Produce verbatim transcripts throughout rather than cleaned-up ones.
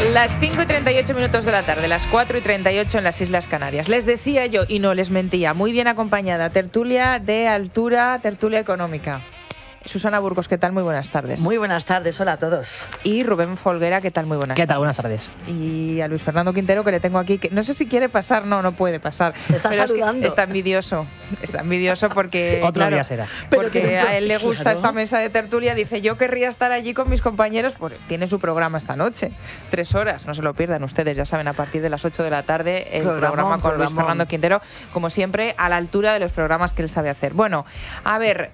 Las cinco y treinta y ocho minutos de la tarde, las cuatro y treinta y ocho en las Islas Canarias. Les decía yo, y no les mentía, muy bien acompañada, tertulia de altura, tertulia económica. Susana Burgos, ¿qué tal? Muy buenas tardes. Muy buenas tardes, hola a todos. Y Rubén Folguera, ¿qué tal? Muy buenas ¿Qué tardes. tal? Buenas tardes. Y a Luis Fernando Quintero, que le tengo aquí, que no sé si quiere pasar, no, no puede pasar. Está pero saludando. Es que está envidioso, está envidioso porque, Otro claro, día será. porque Pero a él le gusta claro. esta mesa de tertulia, dice, yo querría estar allí con mis compañeros, porque tiene su programa esta noche, tres horas, no se lo pierdan ustedes, ya saben, a partir de las ocho de la tarde, el Programón, programa con programón. Luis Fernando Quintero, como siempre, a la altura de los programas que él sabe hacer. Bueno, a ver,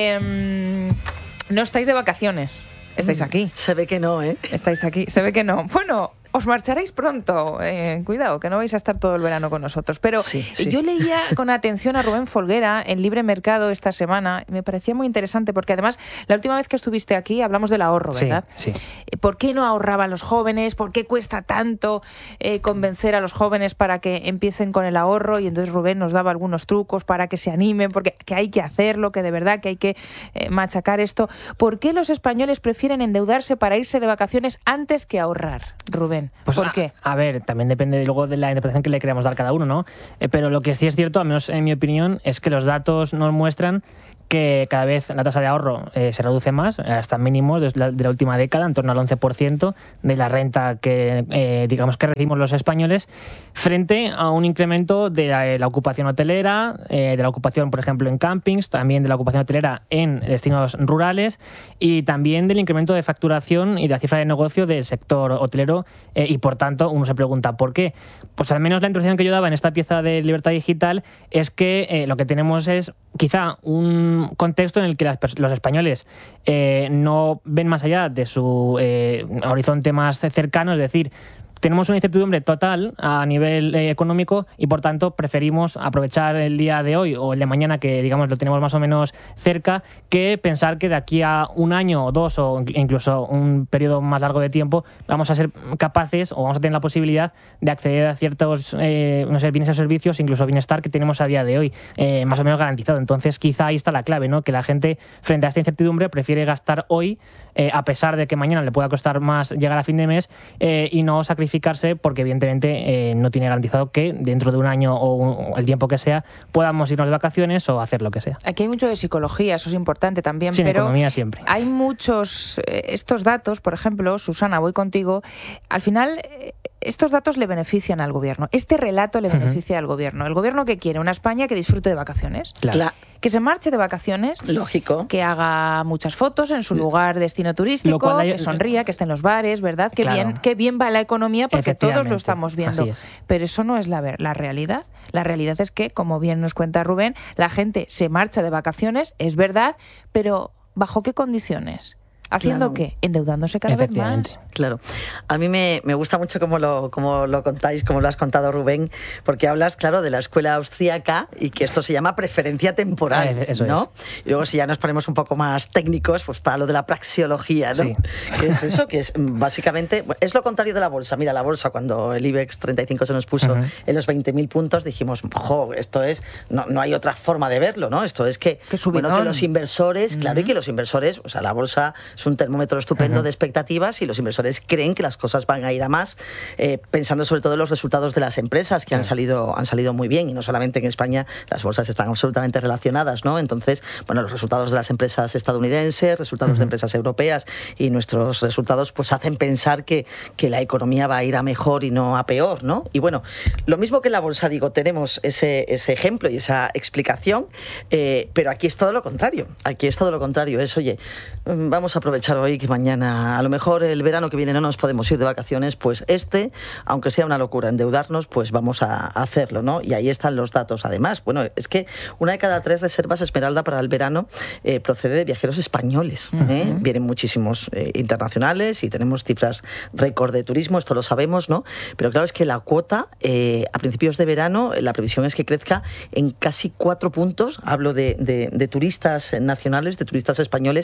eh... no estáis de vacaciones, estáis aquí. Se ve que no, ¿eh? Estáis aquí, se ve que no. Bueno, os marcharéis pronto. Eh, cuidado, que no vais a estar todo el verano con nosotros. Pero Sí, sí. yo leía con atención a Rubén Folguera en Libre Mercado esta semana. Y me parecía muy interesante porque además la última vez que estuviste aquí hablamos del ahorro, Sí, ¿verdad? sí. ¿Por qué no ahorraban los jóvenes? ¿Por qué cuesta tanto eh, convencer a los jóvenes para que empiecen con el ahorro? Y entonces Rubén nos daba algunos trucos para que se animen, porque que hay que hacerlo, que de verdad que hay que eh, machacar esto. ¿Por qué los españoles prefieren endeudarse para irse de vacaciones antes que ahorrar, Rubén? Pues ¿Por a, qué? A ver, también depende luego de la interpretación que le queramos dar cada uno, ¿no? Eh, pero lo que sí es cierto, al menos en mi opinión, es que los datos nos muestran que cada vez la tasa de ahorro eh, se reduce más, hasta mínimos desde la, de la última década, en torno al once por ciento de la renta que eh, digamos que recibimos los españoles, frente a un incremento de la, la ocupación hotelera, eh, de la ocupación, por ejemplo, en campings, también de la ocupación hotelera en destinos rurales y también del incremento de facturación y de la cifra de negocio del sector hotelero eh, y, por tanto, uno se pregunta ¿por qué? Pues al menos la introducción que yo daba en esta pieza de Libertad Digital es que eh, lo que tenemos es quizá un contexto en el que las, los españoles eh, no ven más allá de su eh, horizonte más cercano, es decir, tenemos una incertidumbre total a nivel eh, económico y, por tanto, preferimos aprovechar el día de hoy o el de mañana, que digamos lo tenemos más o menos cerca, que pensar que de aquí a un año o dos o incluso un periodo más largo de tiempo vamos a ser capaces o vamos a tener la posibilidad de acceder a ciertos eh, no sé, bienes o servicios, incluso bienestar que tenemos a día de hoy, eh, más o menos garantizado. Entonces, quizá ahí está la clave, ¿no? Que la gente, frente a esta incertidumbre, prefiere gastar hoy, eh, a pesar de que mañana le pueda costar más llegar a fin de mes, eh, y no sacrificarse porque evidentemente eh, no tiene garantizado que dentro de un año o, un, o el tiempo que sea podamos irnos de vacaciones o hacer lo que sea. Aquí hay mucho de psicología, eso es importante también, Sí, en pero economía siempre. hay muchos, eh, estos datos, por ejemplo, Susana, voy contigo, al final eh, estos datos le benefician al gobierno, este relato le beneficia uh-huh. al gobierno. ¿El gobierno qué quiere? ¿Una España que disfrute de vacaciones? Claro. Claro. Que se marche de vacaciones, lógico, que haga muchas fotos en su lugar destino turístico, hay... que sonría, que esté en los bares, ¿verdad? Qué claro. bien, qué bien va la economía porque todos lo estamos viendo. Pero eso no es la, ver, la realidad. La realidad es que, como bien nos cuenta Rubén, la gente se marcha de vacaciones, es verdad, pero ¿bajo qué condiciones? ¿Haciendo claro. qué? Endeudándose cada vez más. Claro. A mí me, me gusta mucho cómo lo, cómo lo contáis, cómo lo has contado, Rubén, porque hablas, claro, de la escuela austríaca y que esto se llama preferencia temporal, ah, eso ¿no? Es. Y luego, si ya nos ponemos un poco más técnicos, pues está lo de la praxeología, ¿no? Sí. ¿Qué es eso? Que es básicamente, es lo contrario de la bolsa. Mira, la bolsa, cuando el IBEX treinta y cinco se nos puso uh-huh. en los veinte mil puntos, dijimos, ojo, esto es, no, no hay otra forma de verlo, ¿no? Esto es que, que bueno, que los inversores, uh-huh. claro, y que los inversores, o sea, la bolsa es un termómetro estupendo uh-huh. de expectativas y los inversores creen que las cosas van a ir a más, eh, pensando sobre todo en los resultados de las empresas que uh-huh. han salido han salido muy bien, y no solamente en España, las bolsas están absolutamente relacionadas, ¿no? Entonces, bueno, los resultados de las empresas estadounidenses, resultados uh-huh. de empresas europeas y nuestros resultados pues hacen pensar que, que la economía va a ir a mejor y no a peor, ¿no? Y bueno, lo mismo que en la bolsa, digo, tenemos ese, ese ejemplo y esa explicación, eh, pero aquí es todo lo contrario, aquí es todo lo contrario, es, oye, vamos a aprovechar hoy que mañana, a lo mejor el verano que viene no nos podemos ir de vacaciones, pues este, aunque sea una locura endeudarnos, pues vamos a hacerlo, ¿no? Y ahí están los datos. Además, bueno, es que una de cada tres reservas Esmeralda para el verano eh, procede de viajeros españoles, ¿eh? Uh-huh. Vienen muchísimos eh, internacionales y tenemos cifras récord de turismo, esto lo sabemos, ¿no? Pero claro, es que la cuota eh, a principios de verano, la previsión es que crezca en casi cuatro puntos, hablo de, de, de turistas nacionales, de turistas españoles, si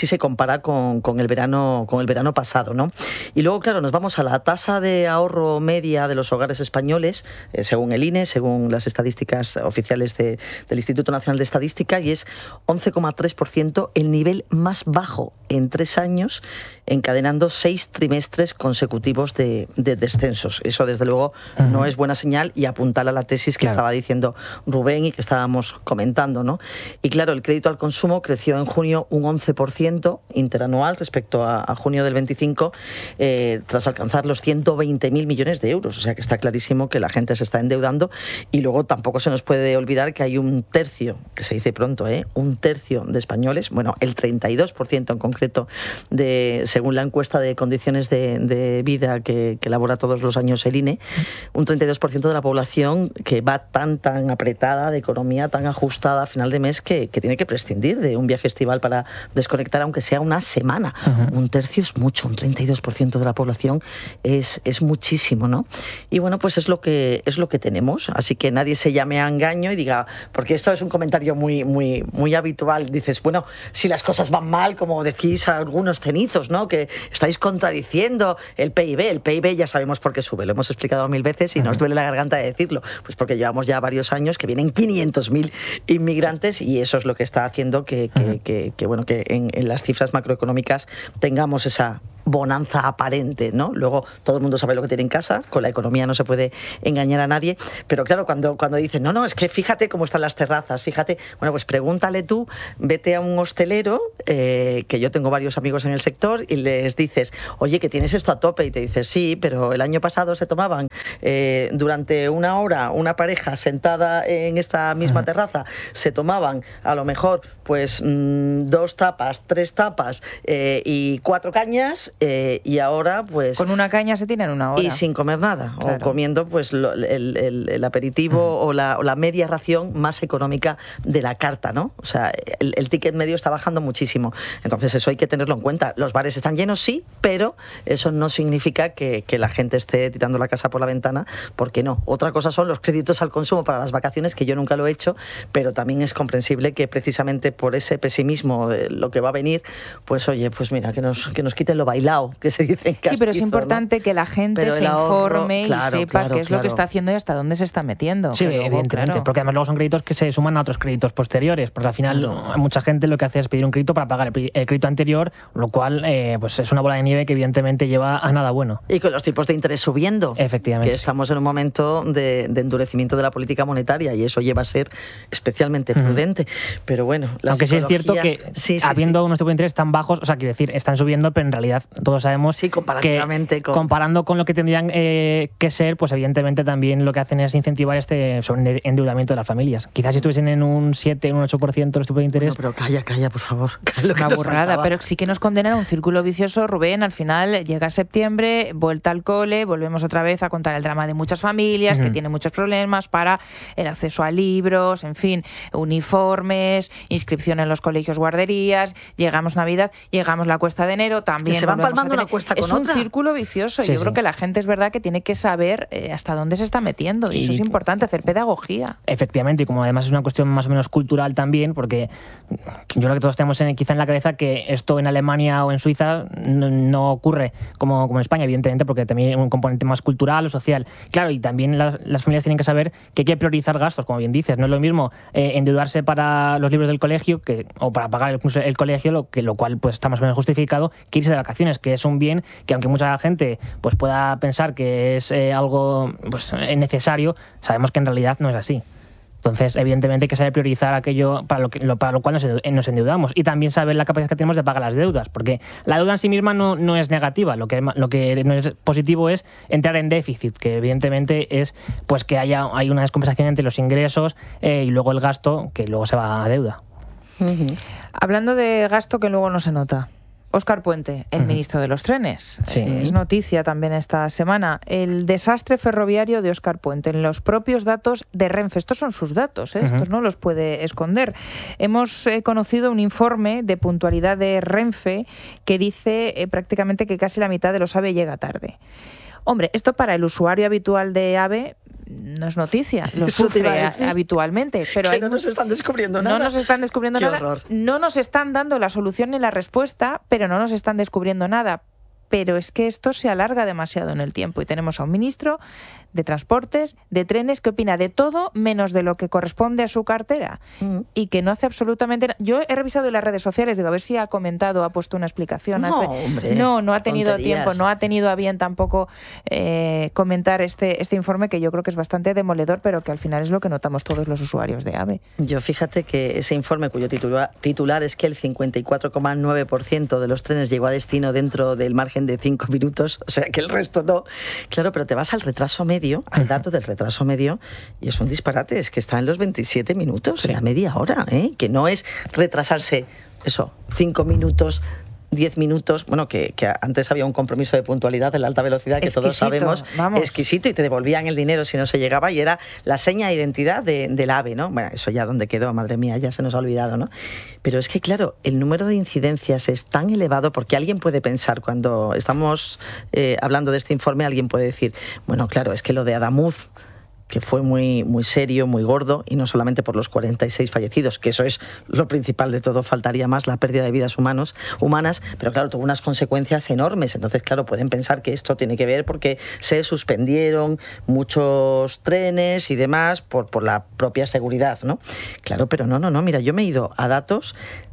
se compara con, con, el verano, con el verano pasado, ¿no? Y luego, claro, nos vamos a la tasa de ahorro media de los hogares españoles, eh, según el I N E, según las estadísticas oficiales de, del Instituto Nacional de Estadística, y es once coma tres por ciento, el nivel más bajo en tres años, encadenando seis trimestres consecutivos de, de descensos. Eso, desde luego, uh-huh. no es buena señal y apuntala a la tesis que claro. estaba diciendo Rubén y que estábamos comentando, ¿no? Y claro, el crédito al consumo creció en junio un once por ciento interanual respecto a, a junio del veinticinco, eh, tras alcanzar los ciento veinte mil millones de euros. O sea que está clarísimo que la gente se está endeudando, y luego tampoco se nos puede olvidar que hay un tercio, que se dice pronto, ¿eh? un tercio de españoles, bueno, el treinta y dos por ciento en concreto, de, según la encuesta de condiciones de, de vida que, que elabora todos los años el I N E, un treinta y dos por ciento de la población que va tan, tan apretada de economía, tan ajustada a final de mes, que, que tiene que prescindir de un viaje estival para desconectar, aunque sea una semana. Uh-huh. Un tercio es mucho, un treinta y dos por ciento de la población es, es muchísimo, ¿no? Y bueno, pues es lo que es lo que tenemos, así que nadie se llame a engaño y diga, porque esto es un comentario muy, muy, muy habitual, dices, bueno, si las cosas van mal, como decís algunos cenizos, ¿no? Que estáis contradiciendo el P I B, el P I B ya sabemos por qué sube, lo hemos explicado mil veces y uh-huh. nos duele la garganta de decirlo, pues porque llevamos ya varios años que vienen quinientos mil inmigrantes, y eso es lo que está haciendo que, que, uh-huh. que, que bueno, que en, en las cifras macroeconómicas tengamos esa bonanza aparente, ¿no? Luego todo el mundo sabe lo que tiene en casa, con la economía no se puede engañar a nadie, pero claro, cuando, cuando dicen, no, no, es que fíjate cómo están las terrazas, fíjate, bueno, pues pregúntale tú, vete a un hostelero, eh, que yo tengo varios amigos en el sector, y les dices, oye, que tienes esto a tope, y te dices, sí, pero el año pasado se tomaban eh, durante una hora una pareja sentada en esta misma terraza, se tomaban a lo mejor pues mmm, dos tapas, tres tapas eh, y cuatro cañas, Eh, y ahora pues con una caña se tienen una hora y sin comer nada, claro. o comiendo pues lo, el, el, el aperitivo uh-huh. o, la, o la media ración más económica de la carta, ¿no? O sea, el, el ticket medio está bajando muchísimo, entonces eso hay que tenerlo en cuenta. Los bares están llenos, sí, pero eso no significa que, que la gente esté tirando la casa por la ventana, porque no. Otra cosa son los créditos al consumo para las vacaciones, que yo nunca lo he hecho, pero también es comprensible que precisamente por ese pesimismo de lo que va a venir, pues oye, pues mira, que nos, que nos quiten lo bailado, que se dice en castizo, sí, pero es importante, ¿no?, que la gente pero se ahorro, informe claro, y sepa claro, qué es claro. lo que está haciendo y hasta dónde se está metiendo. Sí, luego, evidentemente, claro. porque además luego son créditos que se suman a otros créditos posteriores, porque al final claro. mucha gente lo que hace es pedir un crédito para pagar el, el crédito anterior, lo cual eh, pues es una bola de nieve que evidentemente lleva a nada bueno. Y con los tipos de interés subiendo. Efectivamente. Que estamos en un momento de, de endurecimiento de la política monetaria, y eso lleva a ser especialmente prudente. Uh-huh. Pero bueno, la aunque sí es cierto que sí, sí, habiendo sí. unos tipos de interés tan bajos, o sea, quiero decir, están subiendo, pero en realidad todos sabemos sí, comparativamente que con... comparando con lo que tendrían eh, que ser, pues evidentemente también lo que hacen es incentivar este endeudamiento de las familias. Quizás si estuviesen en un siete, en un ocho por ciento los tipos de interés... No, pero calla, calla, por favor. Es una burrada, pero sí que nos condenan a un círculo vicioso, Rubén. Al final llega septiembre, vuelta al cole, volvemos otra vez a contar el drama de muchas familias uh-huh. que tienen muchos problemas para el acceso a libros, en fin, uniformes, inscripción en los colegios, guarderías, llegamos Navidad, llegamos la cuesta de enero, también se van palmando una cuesta con es otra. Un círculo vicioso. Sí, Yo sí. creo que la gente es verdad que tiene que saber eh, hasta dónde se está metiendo, y, y eso es importante, hacer pedagogía. Efectivamente, y como además es una cuestión más o menos cultural también, porque yo creo que todos tenemos en, quizá en la cabeza que esto en Alemania o en Suiza no, no ocurre como, como en España, evidentemente, porque también hay un componente más cultural o social. Claro, y también la, las familias tienen que saber que hay que priorizar gastos, como bien dices. No es lo mismo eh, endeudarse para los libros del colegio que, o para pagar el, el colegio, lo, que, lo cual pues está más o menos justificado, que irse de vacaciones, que es un bien que, aunque mucha gente pues pueda pensar que es eh, algo pues, necesario, sabemos que en realidad no es así. Entonces, evidentemente, hay que saber priorizar aquello para lo, que, lo, para lo cual nos, nos endeudamos, y también saber la capacidad que tenemos de pagar las deudas, porque la deuda en sí misma no, no es negativa. Lo que, lo que no es positivo es entrar en déficit, que evidentemente es pues que haya hay una descompensación entre los ingresos eh, y luego el gasto, que luego se va a deuda. Uh-huh. Hablando de gasto que luego no se nota, Óscar Puente, el uh-huh. ministro de los trenes. Sí. Es noticia también esta semana. El desastre ferroviario de Óscar Puente en los propios datos de Renfe. Estos son sus datos, ¿eh? uh-huh. estos no los puede esconder. Hemos eh, conocido un informe de puntualidad de Renfe que dice eh, prácticamente que casi la mitad de los AVE llega tarde. Hombre, esto para el usuario habitual de AVE no es noticia, lo sufre habitualmente. Pero que hay, no nos están descubriendo nada. No nos están descubriendo Qué nada. horror. No nos están dando la solución ni la respuesta, pero no nos están descubriendo nada. Pero es que esto se alarga demasiado en el tiempo y tenemos a un ministro de Transportes, de Trenes, que opina de todo menos de lo que corresponde a su cartera mm. y que no hace absolutamente nada. Yo he revisado en las redes sociales, digo, a ver si ha comentado, ha puesto una explicación. No, hombre, no, no ha tenido tonterías. tiempo, no ha tenido a bien tampoco eh, comentar este, este informe, que yo creo que es bastante demoledor, pero que al final es lo que notamos todos los usuarios de AVE. Yo fíjate que ese informe, cuyo titular, titular es que el cincuenta y cuatro coma nueve por ciento de los trenes llegó a destino dentro del margen de cinco minutos, o sea que el resto no. Claro, pero te vas al retraso medio, al dato del retraso medio, y es un disparate, es que está en los veintisiete minutos, sí. en la media hora, ¿eh? Que no es retrasarse, eso, cinco minutos, diez minutos, bueno, que, que antes había un compromiso de puntualidad de la alta velocidad que exquisito, todos sabemos, vamos. exquisito, y te devolvían el dinero si no se llegaba, y era la seña de identidad de, del AVE, ¿no? Bueno, eso ya donde quedó, madre mía, ya se nos ha olvidado, ¿no? Pero es que, claro, el número de incidencias es tan elevado, porque alguien puede pensar, cuando estamos eh, hablando de este informe, alguien puede decir, bueno, claro, es que lo de Adamuz, que fue muy, muy serio, muy gordo, y no solamente por los cuarenta y seis fallecidos, que eso es lo principal de todo, faltaría más, la pérdida de vidas humanos, humanas, pero claro, tuvo unas consecuencias enormes. Entonces, claro, pueden pensar que esto tiene que ver porque se suspendieron muchos trenes y demás por, por la propia seguridad, ¿no? Claro, pero no, no, no, mira, yo me he ido a datos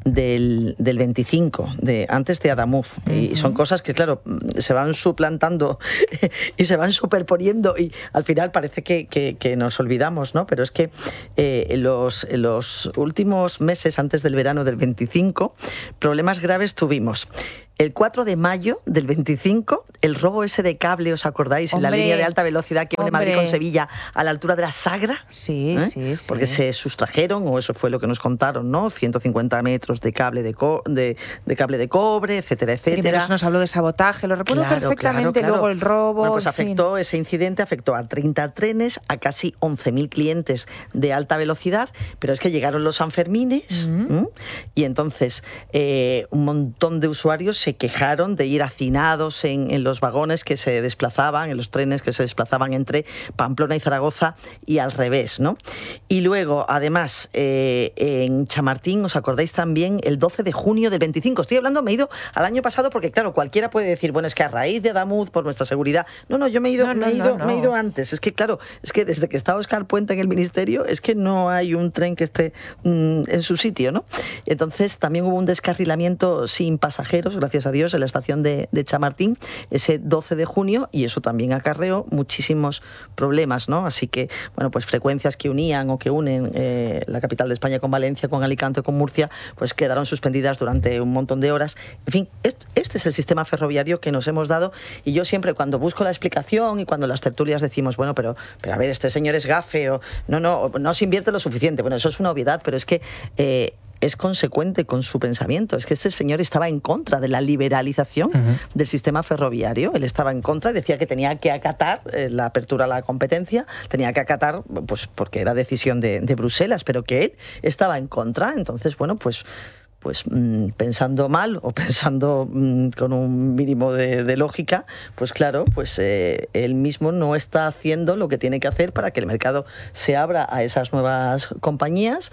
del, del veinticinco, de antes de Adamuz, uh-huh. y son cosas que, claro, se van suplantando y se van superponiendo, y al final parece que, que que nos olvidamos, ¿no? Pero es que eh, los, los últimos meses antes del verano del veinticinco, problemas graves tuvimos. El cuatro de mayo del veinticinco, el robo ese de cable, ¿os acordáis? Hombre, en la línea de alta velocidad que une Madrid con Sevilla, a la altura de la Sagra. Sí, ¿eh? sí, sí. Porque se sustrajeron, o eso fue lo que nos contaron, ¿no? ciento cincuenta metros de cable de, co de, de cable de cobre, etcétera, etcétera. Primero se nos habló de sabotaje, lo recuerdo claro, perfectamente, claro, claro. luego el robo... Bueno, pues en afectó, fin. ese incidente afectó a treinta trenes, a casi once mil clientes de alta velocidad, pero es que llegaron los Sanfermines, uh-huh. ¿eh? Y entonces eh, un montón de usuarios se quejaron de ir hacinados en, en los vagones que se desplazaban, en los trenes que se desplazaban entre Pamplona y Zaragoza y al revés, ¿no? Y luego, además, eh, en Chamartín, ¿os acordáis también? El doce de junio del veinticinco. Estoy hablando, me he ido al año pasado porque, claro, cualquiera puede decir, bueno, es que a raíz de Adamuz, por nuestra seguridad... No, no, yo me he ido, no, no, me he ido, no, no. me he ido antes. Es que, claro, es que desde que está Óscar Puente en el Ministerio, es que no hay un tren que esté mmm, en su sitio, ¿no? Entonces, también hubo un descarrilamiento sin pasajeros, gracias a Dios, en la estación De, de Chamartín ese doce de junio, y eso también acarreó muchísimos problemas, ¿no? Así que, bueno, pues frecuencias que unían o que unen eh, la capital de España con Valencia, con Alicante o con Murcia, pues quedaron suspendidas durante un montón de horas. En fin, este, este es el sistema ferroviario que nos hemos dado, y yo siempre cuando busco la explicación y cuando las tertulias decimos, bueno, pero, pero a ver, este señor es gafe, o no, no, no se invierte lo suficiente. Bueno, eso es una obviedad, pero es que eh, es consecuente con su pensamiento. Es que este señor estaba en contra de la liberalización uh-huh. del sistema ferroviario. Él estaba en contra y decía que tenía que acatar eh, la apertura a la competencia, tenía que acatar, pues porque era decisión de, de Bruselas, pero que él estaba en contra. Entonces, bueno, pues pues mmm, pensando mal o pensando mmm, con un mínimo de, de lógica, pues claro, pues eh, él mismo no está haciendo lo que tiene que hacer para que el mercado se abra a esas nuevas compañías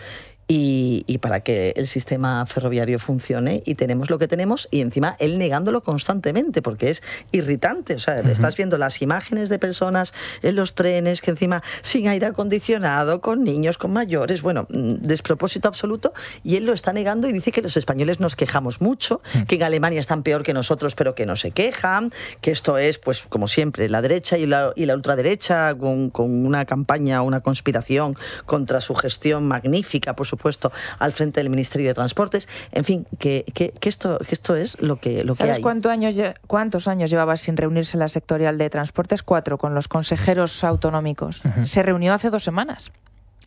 Y, y para que el sistema ferroviario funcione, y tenemos lo que tenemos, y encima él negándolo constantemente, porque es irritante. O sea, uh-huh. estás viendo las imágenes de personas en los trenes que encima sin aire acondicionado, con niños, con mayores, bueno, despropósito absoluto, y él lo está negando y dice que los españoles nos quejamos mucho, uh-huh. que en Alemania están peor que nosotros pero que no se quejan, que esto es, pues como siempre, la derecha y la, y la ultraderecha con, con una campaña, una conspiración contra su gestión magnífica, por supuesto, al frente del Ministerio de Transportes. En fin, que, que, que, esto, que esto es lo que, lo que hay. ¿Sabes cuántos años, cuántos años llevaba sin reunirse la sectorial de Transportes? Cuatro, con los consejeros autonómicos. Uh-huh. Se reunió hace dos semanas.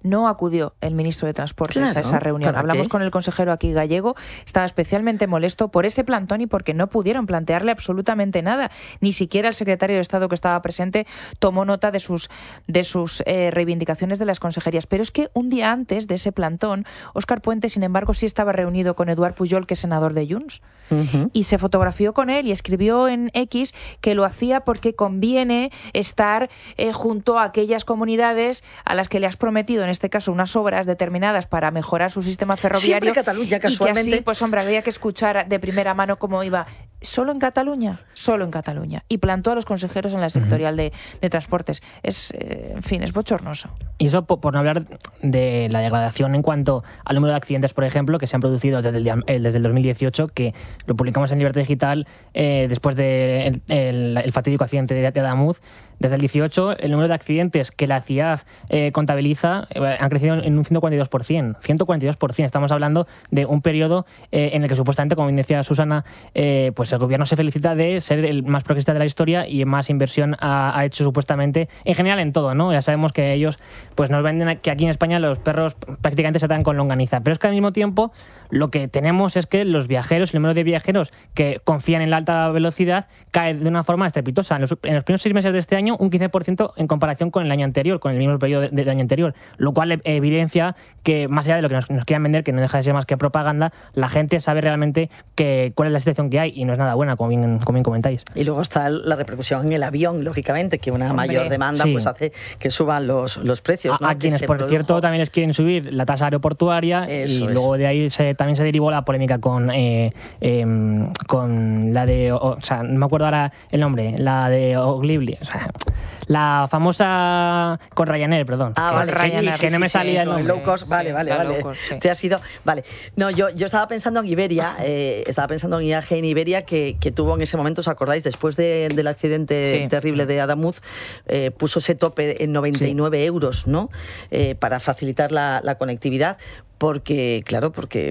no acudió el ministro de Transportes claro, a esa reunión. Hablamos qué? con el consejero aquí gallego, estaba especialmente molesto por ese plantón y porque no pudieron plantearle absolutamente nada. Ni siquiera el secretario de Estado que estaba presente tomó nota de sus, de sus eh, reivindicaciones de las consejerías. Pero es que un día antes de ese plantón, Óscar Puente, sin embargo, sí estaba reunido con Eduard Pujol, que es senador de Junts, uh-huh. y se fotografió con él y escribió en X que lo hacía porque conviene estar eh, junto a aquellas comunidades a las que le has prometido, en este caso, unas obras determinadas para mejorar su sistema ferroviario. Siempre Cataluña, casualmente. Y que así, pues hombre, había que escuchar de primera mano cómo iba. ¿Solo en Cataluña? Solo en Cataluña. Y plantó a los consejeros en la sectorial uh-huh. de, de transportes. Es, eh, en fin, es bochornoso. Y eso por, por no hablar de la degradación en cuanto al número de accidentes, por ejemplo, que se han producido desde el, eh, desde el dos mil dieciocho, que lo publicamos en Libertad Digital eh, después del de el, el fatídico accidente de, de Adamuz. Desde el dieciocho, el número de accidentes que la C I A F eh, contabiliza eh, han crecido en un ciento cuarenta y dos por ciento. ciento cuarenta y dos por ciento. Estamos hablando de un periodo eh, en el que supuestamente, como bien decía Susana, eh, pues el gobierno se felicita de ser el más progresista de la historia y más inversión ha, ha hecho supuestamente, en general en todo, ¿no? Ya sabemos que ellos pues nos venden que aquí en España los perros prácticamente se atan con longaniza. Pero es que al mismo tiempo lo que tenemos es que los viajeros, el número de viajeros que confían en la alta velocidad cae de una forma estrepitosa. En los, en los primeros seis meses de este año, un quince por ciento en comparación con el año anterior, con el mismo periodo del de, de año anterior, lo cual evidencia que, más allá de lo que nos, nos quieran vender, que no deja de ser más que propaganda, la gente sabe realmente que, cuál es la situación que hay y no es nada buena, como bien, como bien comentáis. Y luego está la repercusión en el avión, lógicamente, que una Hombre, mayor demanda sí. pues hace que suban los, los precios. ¿no? A, a quienes, por produjo... cierto, también les quieren subir la tasa aeroportuaria. Eso y es. Luego de ahí se, también se derivó la polémica con, eh, eh, con la de, o, o sea, no me acuerdo ahora el nombre, la de Oglibli, o sea, la famosa con Ryanair, perdón. Ah, que, vale, que, Ryanair, que, que sí, no me sí, salía sí, el nombre. Low cost, vale, sí, vale, vale. Cost, sí. Te ha sido, vale. No, yo, yo estaba pensando en Iberia, eh, estaba pensando en I A G en Iberia, que, que tuvo en ese momento, ¿os acordáis? Después de, del accidente sí. terrible de Adamuz, eh, puso ese tope en noventa y nueve sí. euros, ¿no? Eh, para facilitar la, la conectividad, porque, claro, porque...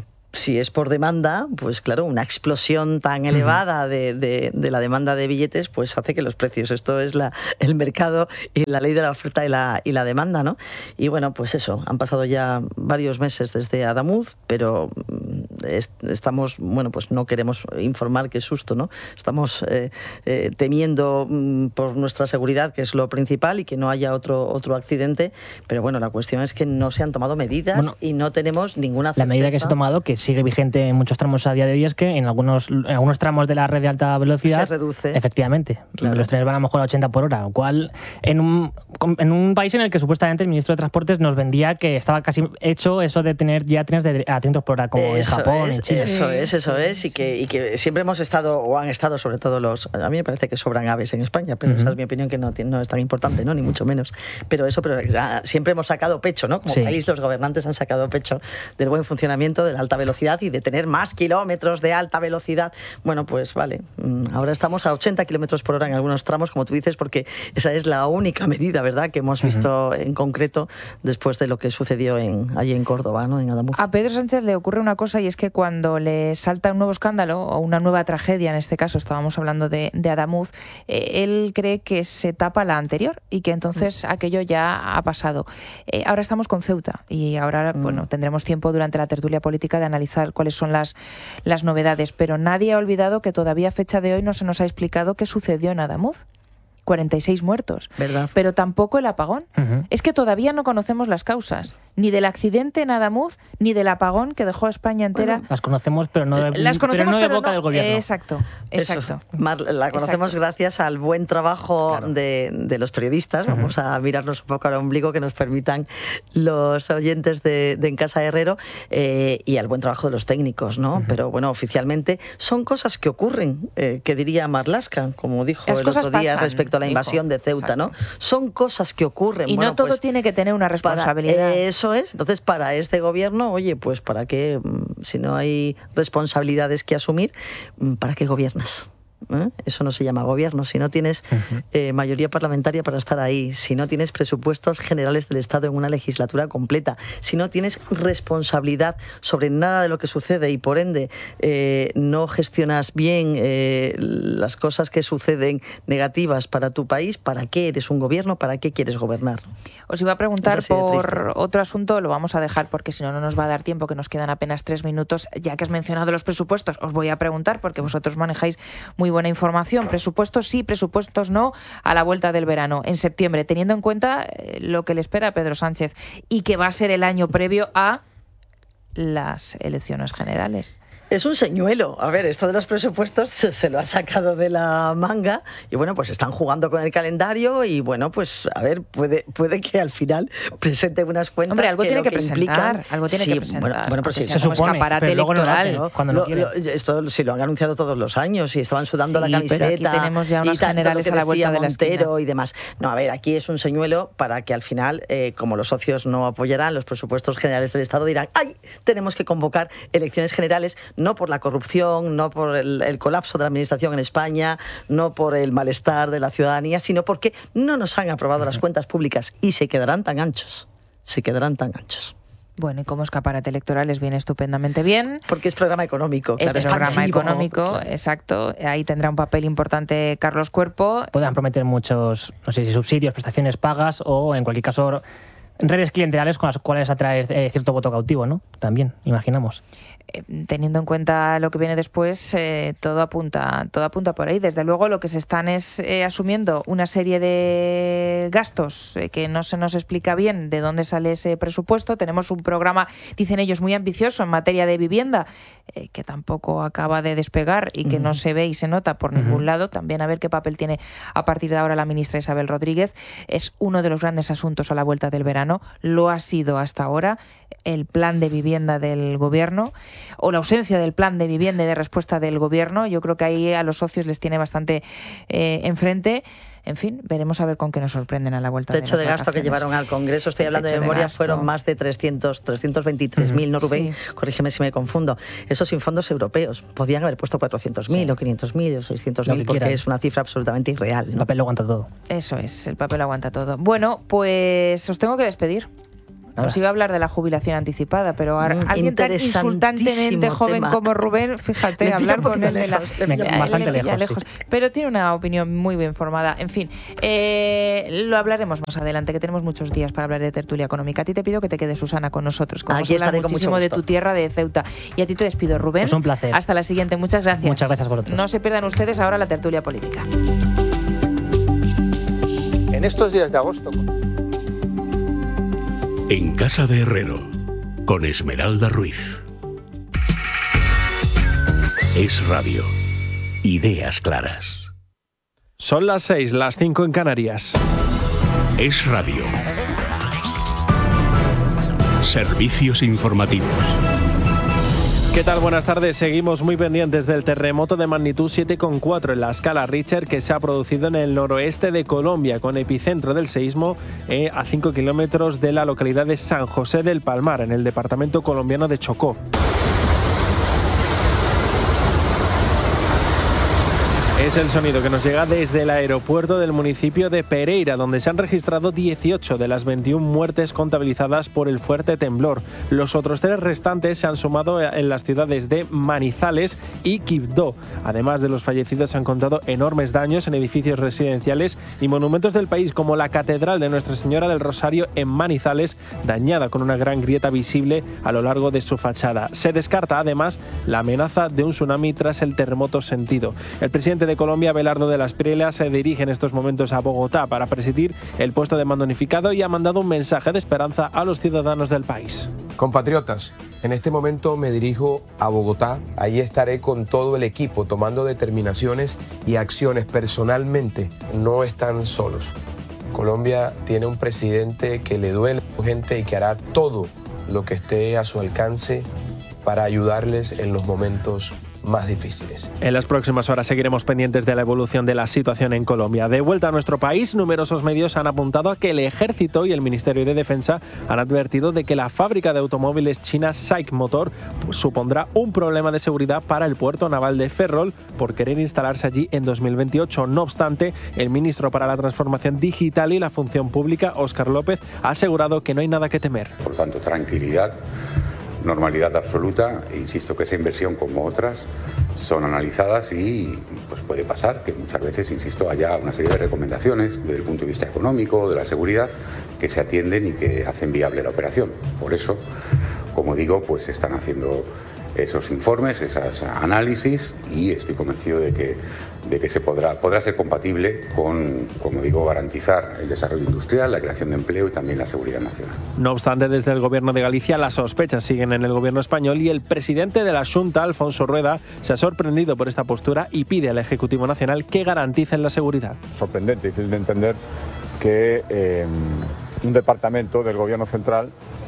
si es por demanda, pues claro, una explosión tan elevada de, de, de la demanda de billetes, pues hace que los precios, esto es la, el mercado y la ley de la oferta y la, y la demanda, ¿no? Y bueno, pues eso, han pasado ya varios meses desde Adamuz, pero es, estamos, bueno, pues no queremos informar, qué susto, ¿no? Estamos eh, eh, temiendo mm, por nuestra seguridad, que es lo principal, y que no haya otro, otro accidente, pero bueno, la cuestión es que no se han tomado medidas bueno, y no tenemos ninguna certeza. La medida que se ha tomado, que sigue vigente en muchos tramos a día de hoy, es que en algunos, en algunos tramos de la red de alta velocidad se reduce. Efectivamente, claro. Los trenes van a lo mejor a ochenta por hora, lo cual en un, en un país en el que supuestamente el ministro de Transportes nos vendía que estaba casi hecho eso de tener ya trenes de, a trescientos por hora, como eso en Japón, es, en Chile. Eso es, eso es, y que, y que siempre hemos estado, o han estado sobre todo los... A mí me parece que sobran aves en España, pero uh-huh. esa es mi opinión, que no, no es tan importante, ¿no? Ni mucho menos. Pero eso, pero siempre hemos sacado pecho, ¿no? Como sí. país, los gobernantes han sacado pecho del buen funcionamiento de la alta velocidad y de tener más kilómetros de alta velocidad. Bueno, pues vale, ahora estamos a ochenta kilómetros por hora en algunos tramos, como tú dices, porque esa es la única medida, ¿verdad?, que hemos visto uh-huh. en concreto después de lo que sucedió en, allí en Córdoba, ¿no?, en Adamuz. A Pedro Sánchez le ocurre una cosa, y es que cuando le salta un nuevo escándalo o una nueva tragedia, en este caso estábamos hablando de, de Adamuz, eh, él cree que se tapa la anterior y que entonces uh-huh. aquello ya ha pasado. Eh, ahora estamos con Ceuta y ahora uh-huh. bueno, tendremos tiempo durante la tertulia política de analizar cuáles son las las novedades, pero nadie ha olvidado que todavía a fecha de hoy no se nos ha explicado qué sucedió en Adamuz. cuarenta y seis muertos, ¿verdad? Pero tampoco el apagón. Uh-huh. Es que todavía no conocemos las causas, ni del accidente en Adamuz, ni del apagón que dejó a España entera. Bueno, las conocemos, pero no de, las conocemos, pero no de pero boca no, del gobierno. Exacto, exacto. Mar, la conocemos exacto. gracias al buen trabajo claro. de, de los periodistas. Uh-huh. Vamos a mirarnos un poco al ombligo, que nos permitan los oyentes de, de En Casa Herrero, eh, y al buen trabajo de los técnicos, ¿no? Uh-huh. Pero bueno, oficialmente son cosas que ocurren, eh, que diría Marlaska, como dijo las el otro día pasan. respecto a la invasión Hijo. de Ceuta, Exacto. ¿no? Son cosas que ocurren. Y bueno, no todo pues, tiene que tener una responsabilidad. Para, eso es. Entonces, para este gobierno, oye, pues ¿para qué? Si no hay responsabilidades que asumir, ¿para qué gobiernas? ¿eh? Eso no se llama gobierno. Si no tienes uh-huh. eh, mayoría parlamentaria para estar ahí, si no tienes presupuestos generales del Estado en una legislatura completa, si no tienes responsabilidad sobre nada de lo que sucede y por ende eh, no gestionas bien eh, las cosas que suceden negativas para tu país, ¿para qué eres un gobierno? ¿Para qué quieres gobernar? Os iba a preguntar por otro asunto, lo vamos a dejar porque si no, no nos va a dar tiempo, que nos quedan apenas tres minutos. Ya que has mencionado los presupuestos, os voy a preguntar, porque vosotros manejáis muy buena información. Presupuestos sí, presupuestos no, a la vuelta del verano, en septiembre, teniendo en cuenta lo que le espera a Pedro Sánchez y que va a ser el año previo a las elecciones generales. Es un señuelo. A ver, esto de los presupuestos se, se lo ha sacado de la manga y bueno, pues están jugando con el calendario y bueno, pues a ver, puede, puede que al final presente unas cuentas. Hombre, algo que tiene que, que presentar, implican, algo tiene sí, que presentar. Bueno, bueno pues sí, se supone, escaparate electoral. No, cuando no lo, lo, esto sí lo han anunciado todos los años y estaban sudando sí, la camiseta. Pero aquí tenemos ya unas generales a la vuelta de la esquina y demás. No, a ver, aquí es un señuelo para que al final, eh, como los socios no apoyarán los presupuestos generales del Estado, dirán, ¡ay! Tenemos que convocar elecciones generales, no por la corrupción, no por el, el colapso de la administración en España, no por el malestar de la ciudadanía, sino porque no nos han aprobado las cuentas públicas y se quedarán tan anchos, se quedarán tan anchos. Bueno, y como escaparate electoral les viene estupendamente bien. Porque es programa económico. Es claro, programa expansivo, económico, claro. Exacto. Ahí tendrá un papel importante Carlos Cuerpo. Puedan prometer muchos, no sé si subsidios, prestaciones pagas o, en cualquier caso, redes clientelares con las cuales atraer eh, cierto voto cautivo, ¿no? También, imaginamos. Eh, teniendo en cuenta lo que viene después, eh, todo apunta todo apunta por ahí. Desde luego, lo que se están es eh, asumiendo una serie de gastos eh, que no se nos explica bien de dónde sale ese presupuesto. Tenemos un programa, dicen ellos, muy ambicioso en materia de vivienda, eh, que tampoco acaba de despegar y que uh-huh. no se ve y se nota por uh-huh. ningún lado. También a ver qué papel tiene a partir de ahora la ministra Isabel Rodríguez. Es uno de los grandes asuntos a la vuelta del verano. Lo ha sido hasta ahora el plan de vivienda del gobierno, o la ausencia del plan de vivienda y de respuesta del gobierno. Yo creo que ahí a los socios les tiene bastante eh, enfrente. En fin, veremos a ver con qué nos sorprenden a la vuelta de las techo de gasto vacaciones. que llevaron al Congreso, estoy hablando de memoria, de fueron más de trescientos, trescientos veintitrés mil, ¿no, Rubén? Sí. Corrígeme si me confundo. Eso sin fondos europeos. Podían haber puesto cuatrocientos mil sí. o quinientos mil o seiscientos mil porque quieran. Es una cifra absolutamente irreal, ¿no? El papel lo aguanta todo. Eso es, el papel aguanta todo. Bueno, pues os tengo que despedir. Nada. Os iba a hablar de la jubilación anticipada, pero a, mm, alguien tan insultantemente joven tema. como Rubén, fíjate, hablar con él de la... Me, me, bastante lejos, lejos. Sí. Pero tiene una opinión muy bien formada. En fin, eh, lo hablaremos más adelante, que tenemos muchos días para hablar de tertulia económica. A ti te pido que te quedes, Susana, con nosotros. Como Aquí estaré muchísimo con de tu tierra, de Ceuta. Y a ti te despido, Rubén. Pues un placer. Hasta la siguiente. Muchas gracias. Muchas gracias por otros. No se pierdan ustedes ahora la tertulia política. En estos días de agosto... En Casa de Herrero, con Esmeralda Ruiz. Es Radio. Ideas claras. Son las seis, las cinco en Canarias. Es Radio. Servicios informativos. ¿Qué tal? Buenas tardes. Seguimos muy pendientes del terremoto de magnitud siete coma cuatro en la escala Richter que se ha producido en el noroeste de Colombia, con epicentro del seísmo eh, a cinco kilómetros de la localidad de San José del Palmar, en el departamento colombiano de Chocó. Es el sonido que nos llega desde el aeropuerto del municipio de Pereira, donde se han registrado dieciocho de las veintiuna muertes contabilizadas por el fuerte temblor. Los otros tres restantes se han sumado en las ciudades de Manizales y Quibdó. Además de los fallecidos, se han contado enormes daños en edificios residenciales y monumentos del país, como la Catedral de Nuestra Señora del Rosario en Manizales, dañada con una gran grieta visible a lo largo de su fachada. Se descarta además la amenaza de un tsunami tras el terremoto sentido. El presidente de Colombia, Abelardo de la Espriella, se dirige en estos momentos a Bogotá para presidir el puesto de mando unificado y ha mandado un mensaje de esperanza a los ciudadanos del país. Compatriotas, en este momento me dirijo a Bogotá. Allí estaré con todo el equipo tomando determinaciones y acciones personalmente. No están solos. Colombia tiene un presidente que le duele a su gente y que hará todo lo que esté a su alcance para ayudarles en los momentos más difíciles. En las próximas horas seguiremos pendientes de la evolución de la situación en Colombia. De vuelta a nuestro país, numerosos medios han apuntado a que el Ejército y el Ministerio de Defensa han advertido de que la fábrica de automóviles china SAIC Motor pues, supondrá un problema de seguridad para el puerto naval de Ferrol por querer instalarse allí en dos mil veintiocho. No obstante, el ministro para la Transformación Digital y la Función Pública, Óscar López, ha asegurado que no hay nada que temer. Por tanto, tranquilidad, normalidad absoluta. E insisto que esa inversión, como otras, son analizadas y pues puede pasar que muchas veces, insisto, haya una serie de recomendaciones desde el punto de vista económico, de la seguridad, que se atienden y que hacen viable la operación. Por eso, como digo, pues están haciendo esos informes, esos análisis, y estoy convencido de que, de que se podrá, podrá ser compatible con, como digo, garantizar el desarrollo industrial, la creación de empleo y también la seguridad nacional. No obstante, desde el Gobierno de Galicia las sospechas siguen en el Gobierno español y el presidente de la Xunta, Alfonso Rueda, se ha sorprendido por esta postura y pide al Ejecutivo Nacional que garanticen la seguridad. Sorprendente, difícil de entender que eh, un departamento del Gobierno central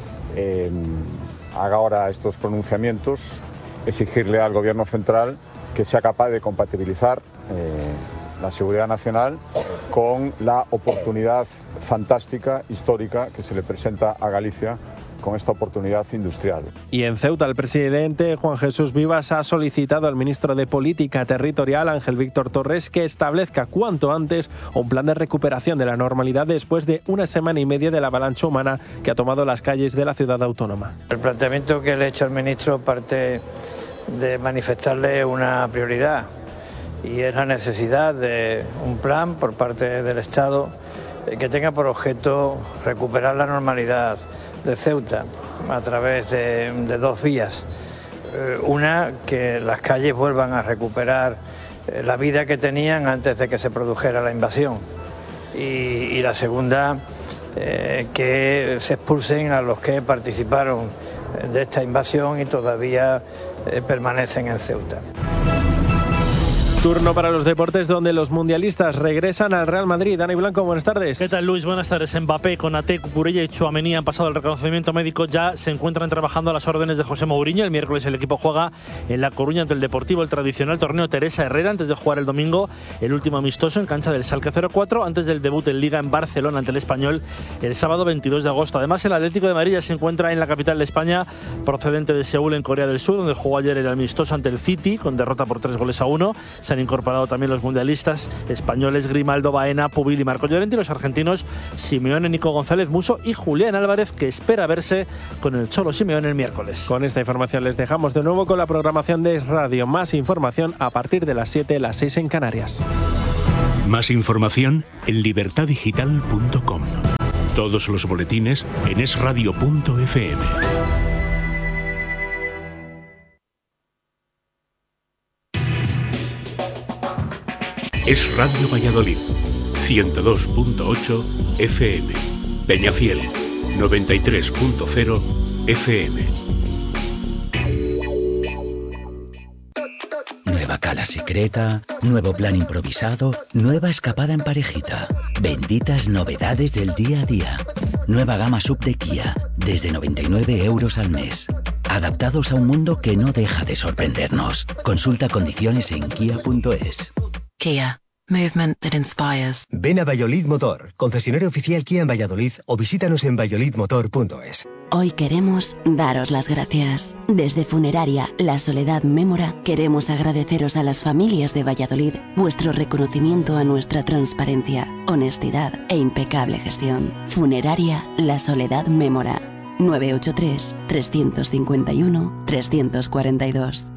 eh, haga ahora estos pronunciamientos, exigirle al Gobierno central que sea capaz de compatibilizar eh, la seguridad nacional con la oportunidad fantástica, histórica, que se le presenta a Galicia con esta oportunidad industrial. Y en Ceuta, el presidente Juan Jesús Vivas ha solicitado al ministro de Política Territorial, Ángel Víctor Torres, que establezca cuanto antes un plan de recuperación de la normalidad después de una semana y media de la avalancha humana que ha tomado las calles de la ciudad autónoma. El planteamiento que le he hecho al ministro parte de manifestarle una prioridad, y es la necesidad de un plan por parte del Estado que tenga por objeto recuperar la normalidad de Ceuta a través de, de dos vías. Eh, una, que las calles vuelvan a recuperar eh, la vida que tenían antes de que se produjera la invasión. Y, y la segunda, eh, que se expulsen a los que participaron de esta invasión y todavía eh, permanecen en Ceuta. Turno para los deportes, donde los mundialistas regresan al Real Madrid. Dani Blanco, buenas tardes. ¿Qué tal, Luis? Buenas tardes. Mbappé, Konaté, Cucurella y Tchouaméni han pasado el reconocimiento médico. Ya se encuentran trabajando a las órdenes de José Mourinho. El miércoles el equipo juega en La Coruña ante el Deportivo, el tradicional torneo Teresa Herrera, antes de jugar el domingo el último amistoso en cancha del Schalke cero cuatro, antes del debut en Liga en Barcelona ante el Español el sábado veintidós de agosto. Además, el Atlético de Madrid ya se encuentra en la capital de España, procedente de Seúl, en Corea del Sur, donde jugó ayer el amistoso ante el City, con derrota por tres goles a uno. Se han incorporado también los mundialistas españoles Grimaldo, Baena, Pubil y Marco Llorente, y los argentinos Simeone, Nico González, Musso y Julián Álvarez, que espera verse con el Cholo Simeone el miércoles. Con esta información les dejamos de nuevo con la programación de Es Radio. Más información a partir de las siete, las seis en Canarias. Más información en libertad digital punto com. Todos los boletines en es radio punto efe eme. Es Radio Valladolid, ciento dos punto ocho efe eme. Peñafiel, noventa y tres punto cero efe eme. Nueva cala secreta, nuevo plan improvisado, nueva escapada en parejita. Benditas novedades del día a día. Nueva gama sub de Kia, desde noventa y nueve euros al mes. Adaptados a un mundo que no deja de sorprendernos. Consulta condiciones en kia punto es. Kia. Movement that inspires. Ven a Valladolid Motor, concesionario oficial Kia en Valladolid, o visítanos en valladolid motor punto es. Hoy queremos daros las gracias. Desde Funeraria La Soledad Mémora queremos agradeceros a las familias de Valladolid vuestro reconocimiento a nuestra transparencia, honestidad e impecable gestión. Funeraria La Soledad Mémora. nueve ocho tres, tres cinco uno, tres cuatro dos.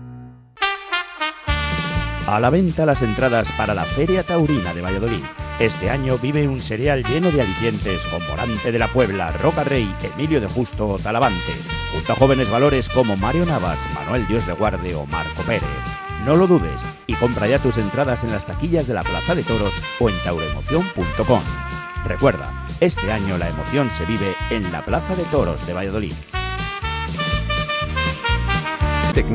A la venta las entradas para la Feria Taurina de Valladolid. Este año vive un serial lleno de alicientes con Morante de la Puebla, Roca Rey, Emilio de Justo o Talavante, junto a jóvenes valores como Mario Navas, Manuel Dios de Guarde o Marco Pérez. No lo dudes y compra ya tus entradas en las taquillas de la Plaza de Toros o en tauroemoción punto com. Recuerda, este año la emoción se vive en la Plaza de Toros de Valladolid. Tecnagie,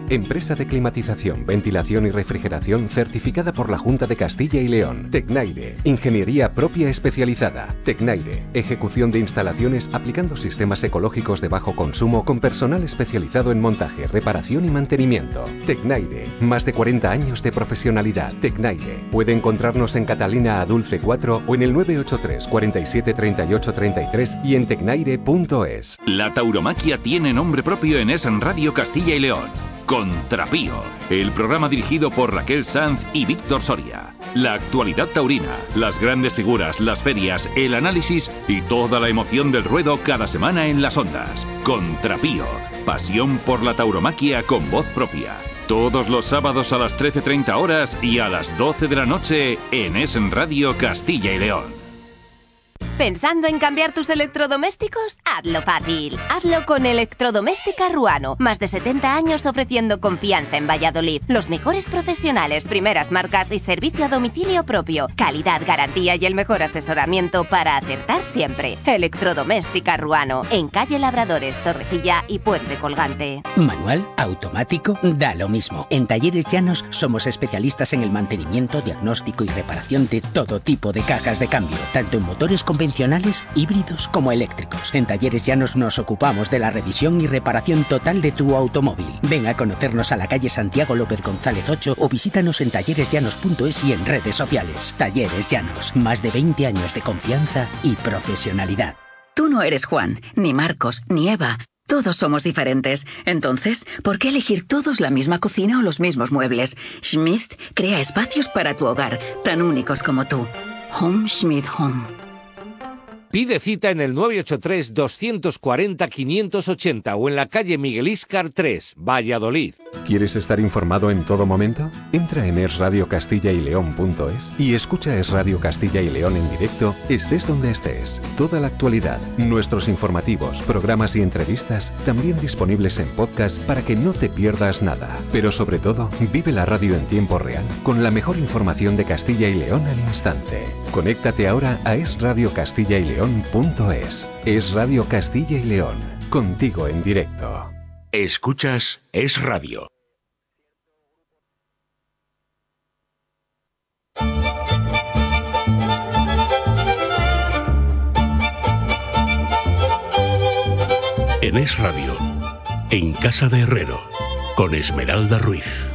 empresa de climatización, ventilación y refrigeración certificada por la Junta de Castilla y León. Tecnaire, ingeniería propia especializada. Tecnaire, ejecución de instalaciones aplicando sistemas ecológicos de bajo consumo con personal especializado en montaje, reparación y mantenimiento. Tecnaire, más de cuarenta años de profesionalidad. Tecnaire, puede encontrarnos en Catalina Adulce cuatro o en el nueve ocho tres, cuarenta y siete, treinta y ocho, treinta y tres y en tecnaire punto es. La tauromaquia tiene nombre propio en Es Radio Castilla y León. Contrapío, el programa dirigido por Raquel Sanz y Víctor Soria. La actualidad taurina, las grandes figuras, las ferias, el análisis y toda la emoción del ruedo cada semana en las ondas. Contrapío, pasión por la tauromaquia con voz propia. Todos los sábados a las trece treinta horas y a las doce de la noche en Es Radio Castilla y León. ¿Pensando en cambiar tus electrodomésticos? Hazlo fácil. Hazlo con Electrodoméstica Ruano. Más de setenta años ofreciendo confianza en Valladolid. Los mejores profesionales, primeras marcas y servicio a domicilio propio. Calidad, garantía y el mejor asesoramiento para acertar siempre. Electrodoméstica Ruano. En calle Labradores, Torrecilla y Puente Colgante. Manual, automático, da lo mismo. En Talleres Llanos somos especialistas en el mantenimiento, diagnóstico y reparación de todo tipo de cajas de cambio. Tanto en motores convencionales, híbridos como eléctricos. En Talleres Llanos nos ocupamos de la revisión y reparación total de tu automóvil. Ven a conocernos a la calle Santiago López González ocho o visítanos en talleres llanos punto es y en redes sociales. Talleres Llanos, más de veinte años de confianza y profesionalidad. Tú no eres Juan, ni Marcos, ni Eva. Todos somos diferentes. Entonces, ¿por qué elegir todos la misma cocina o los mismos muebles? Schmidt crea espacios para tu hogar, tan únicos como tú. Home Schmidt Home. Pide cita en el nueve ocho tres, dos cuatro cero, cinco ocho cero o en la calle Miguel Íscar tres, Valladolid. ¿Quieres estar informado en todo momento? Entra en es radio castilla y león punto es y escucha Es Radio Castilla y León en directo, estés donde estés. Toda la actualidad, nuestros informativos, programas y entrevistas, también disponibles en podcast para que no te pierdas nada. Pero sobre todo, vive la radio en tiempo real, con la mejor información de Castilla y León al instante. Conéctate ahora a es radio castilla y león punto es. Es Radio Castilla y León, contigo en directo. Escuchas Es Radio. En Es Radio, en Casa de Herrero, con Esmeralda Ruiz.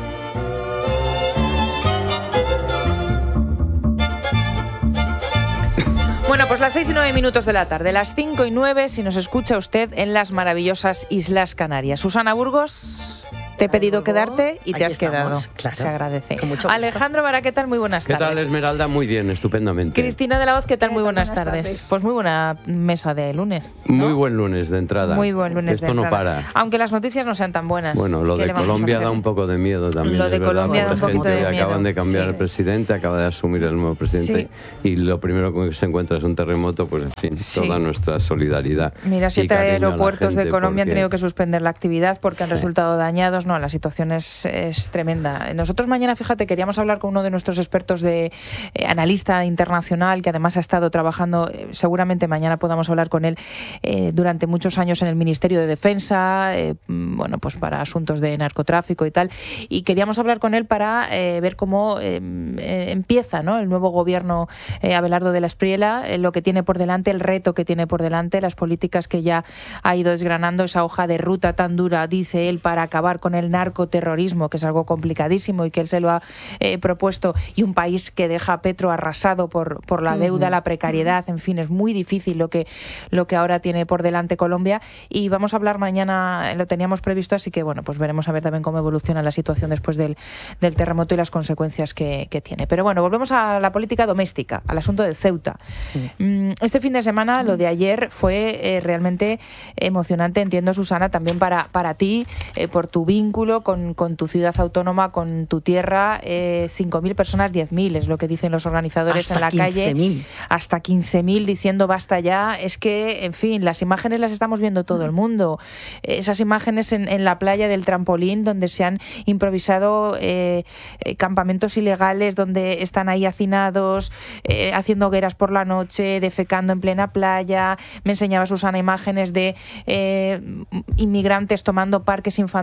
Bueno, pues las seis y nueve minutos de la tarde, las cinco y nueve si nos escucha usted en las maravillosas Islas Canarias. Susana Burgos, te he pedido quedarte y te has quedado. Claro. Se agradece. Alejandro Vara, ¿qué tal? Muy buenas tardes. ¿Qué tal, Esmeralda? Muy bien, estupendamente. Cristina de la Hoz, ¿qué tal? Muy buenas, buenas tardes. tardes. Pues muy buena mesa de lunes, ¿no? Muy buen lunes de entrada. Muy buen lunes Esto de entrada. no para. Aunque las noticias no sean tan buenas. Bueno, lo de Colombia da un poco de miedo también. Lo de Colombia da un poquito de miedo. Acaban de cambiar sí. el presidente, acaba de asumir el nuevo presidente sí. y lo primero con que se encuentra es un terremoto, pues en fin, sí. toda nuestra solidaridad. Mira, siete aeropuertos de Colombia han tenido que suspender la actividad porque sí. han resultado dañados. No, la situación es Es, tremenda. Nosotros mañana, fíjate, queríamos hablar con uno de nuestros expertos de eh, analista internacional, que además ha estado trabajando, eh, seguramente mañana podamos hablar con él eh, durante muchos años en el Ministerio de Defensa, eh, bueno, pues para asuntos de narcotráfico y tal, y queríamos hablar con él para eh, ver cómo eh, eh, empieza, ¿no?, el nuevo gobierno eh, Abelardo de la Espriella, eh, lo que tiene por delante, el reto que tiene por delante, las políticas que ya ha ido desgranando, esa hoja de ruta tan dura, dice él, para acabar con el narcoterrorismo, que es algo complicadísimo y que él se lo ha eh, propuesto, y un país que deja a Petro arrasado por, por la deuda, uh-huh. la precariedad, en fin, es muy difícil lo que, lo que ahora tiene por delante Colombia, y vamos a hablar mañana, lo teníamos previsto, así que bueno, pues veremos a ver también cómo evoluciona la situación después del, del terremoto y las consecuencias que, que tiene. Pero bueno, volvemos a la política doméstica, al asunto de Ceuta. Uh-huh. Este fin de semana, lo de ayer fue eh, realmente emocionante, entiendo, Susana, también para, para ti, eh, por tu vínculo con, con tu ciudad autónoma, con tu tierra, eh, cinco mil personas, diez mil, es lo que dicen los organizadores hasta en la quince mil. Calle, hasta quince mil diciendo basta ya. Es que, en fin, las imágenes las estamos viendo todo el mundo. Esas imágenes en, en la playa del Trampolín, donde se han improvisado eh, eh, campamentos ilegales, donde están ahí hacinados, eh, haciendo hogueras por la noche, defecando en plena playa. Me enseñaba Susana imágenes de eh, inmigrantes tomando parques infantiles, la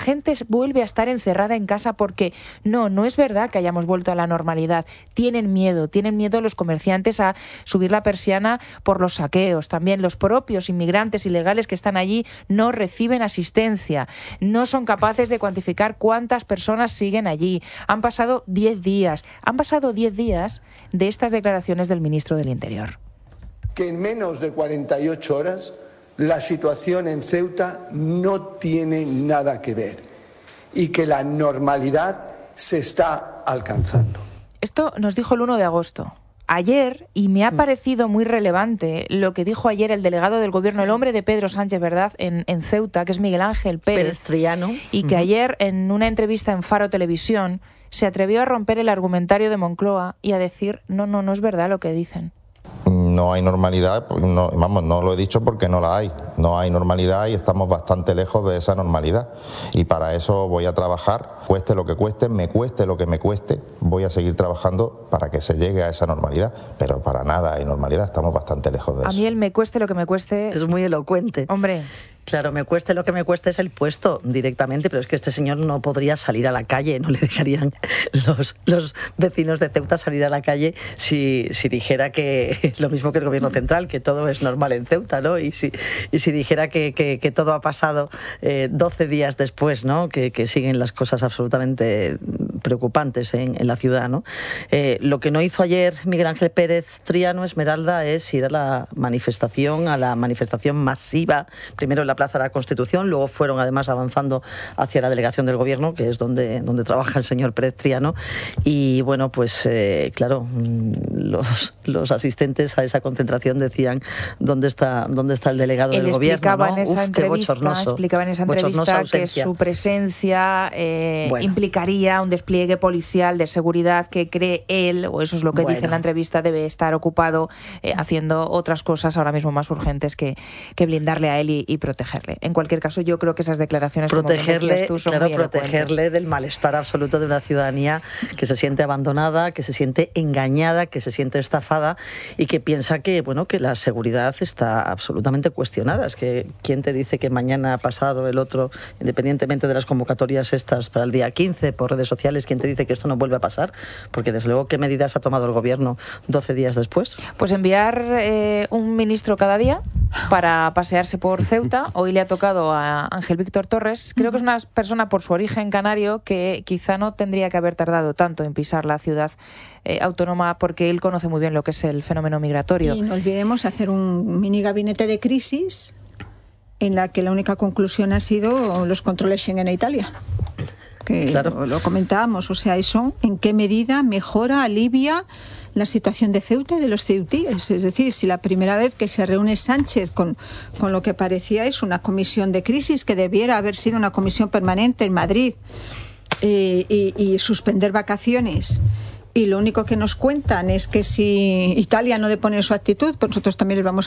gente vuelve a estar encerrada en casa porque no, no es verdad que hayamos vuelto a la normalidad. Tienen miedo, tienen miedo los comerciantes a subir la persiana por los saqueos. También los propios inmigrantes ilegales que están allí no reciben asistencia, no son capaces de cuantificar cuántas personas siguen allí. Han pasado diez días, han pasado diez días de estas declaraciones del ministro del Interior. Que en menos de cuarenta y ocho horas la situación en Ceuta no tiene nada que ver y que la normalidad se está alcanzando. Esto nos dijo el uno de agosto. Ayer, y me ha parecido muy relevante lo que dijo ayer el delegado del Gobierno, sí. el hombre de Pedro Sánchez, ¿verdad?, en, en Ceuta, que es Miguel Ángel Pérez, Pérez Triano. Y que uh-huh. ayer, en una entrevista en Faro Televisión, se atrevió a romper el argumentario de Moncloa y a decir, no, no, no es verdad lo que dicen. No hay normalidad, no, vamos, no lo he dicho porque no la hay. No hay normalidad y estamos bastante lejos de esa normalidad. Y para eso voy a trabajar, cueste lo que cueste, me cueste lo que me cueste, voy a seguir trabajando para que se llegue a esa normalidad. Pero para nada hay normalidad, estamos bastante lejos de eso. A mí el me cueste lo que me cueste... Es muy elocuente. Hombre... Claro, me cueste lo que me cueste es el puesto directamente, pero es que este señor no podría salir a la calle, no le dejarían los, los vecinos de Ceuta salir a la calle si, si dijera que lo mismo que el gobierno central, que todo es normal en Ceuta, ¿no? Y si, y si dijera que, que, que todo ha pasado eh, doce días después, ¿no? Que, que siguen las cosas absolutamente preocupantes en, en la ciudad, ¿no? Eh, lo que no hizo ayer Miguel Ángel Pérez Triano, Esmeralda, es ir a la manifestación, a la manifestación masiva, primero en la Plaza de la Constitución, luego fueron además avanzando hacia la delegación del Gobierno, que es donde, donde trabaja el señor Pérez Triano, y bueno, pues eh, claro, los, los asistentes a esa concentración decían ¿dónde está, dónde está el delegado Él del Gobierno? ¿no? En esa Uf, entrevista, bochornoso, explicaba en esa entrevista que su presencia eh, bueno. implicaría un despliegue policial de seguridad que cree él, o eso es lo que bueno. dice en la entrevista, debe estar ocupado eh, haciendo otras cosas ahora mismo más urgentes que, que blindarle a él y, y protegerle. En cualquier caso, yo creo que esas declaraciones, protegerle, como tú, son claro, muy protegerle del malestar absoluto de una ciudadanía que se siente abandonada, que se siente engañada, que se siente estafada y que piensa que, bueno, que la seguridad está absolutamente cuestionada. Es que quién te dice que mañana, pasado, el otro, independientemente de las convocatorias estas para el día quince por redes sociales, quién te dice que esto no vuelve a pasar, porque desde luego, ¿qué medidas ha tomado el Gobierno doce días después? Pues enviar eh, un ministro cada día para pasearse por Ceuta. Hoy le ha tocado a Ángel Víctor Torres. Creo que es una persona por su origen canario que quizá no tendría que haber tardado tanto en pisar la ciudad eh, autónoma, porque él conoce muy bien lo que es el fenómeno migratorio. Y no olvidemos hacer un mini gabinete de crisis en la que la única conclusión ha sido los controles Schengen en Italia. Que claro. lo, lo comentábamos, o sea, eso en qué medida mejora, alivia la situación de Ceuta y de los ceutíes. Es decir, si la primera vez que se reúne Sánchez con, con lo que parecía es una comisión de crisis, que debiera haber sido una comisión permanente en Madrid, eh, y, y suspender vacaciones, y lo único que nos cuentan es que si Italia no depone su actitud, pues nosotros también les vamos a